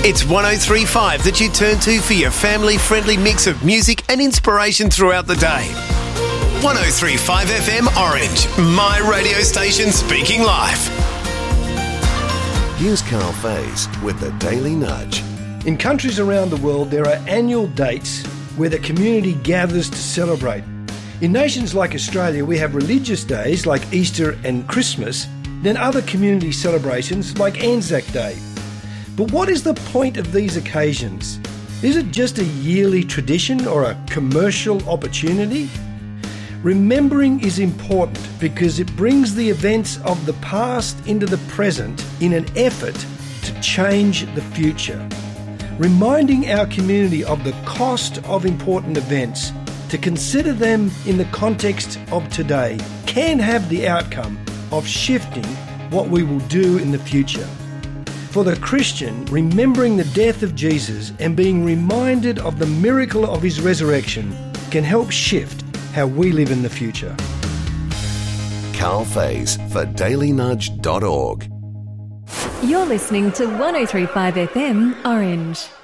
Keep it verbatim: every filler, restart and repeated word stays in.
It's one oh three point five that you turn to for your family-friendly mix of music and inspiration throughout the day. one oh three point five F M Orange, my radio station speaking life. Here's Carl Faze with the Daily Nudge. In countries around the world, there are annual dates where the community gathers to celebrate. In nations like Australia, we have religious days like Easter and Christmas, then other community celebrations like Anzac Day. But what is the point of these occasions? Is it just a yearly tradition or a commercial opportunity? Remembering is important because it brings the events of the past into the present in an effort to change the future. Reminding our community of the cost of important events, to consider them in the context of today, can have the outcome of shifting what we will do in the future. For the Christian, remembering the death of Jesus and being reminded of the miracle of his resurrection can help shift how we live in the future. Carl Faze for daily nudge dot org. You're listening to one oh three point five F M Orange.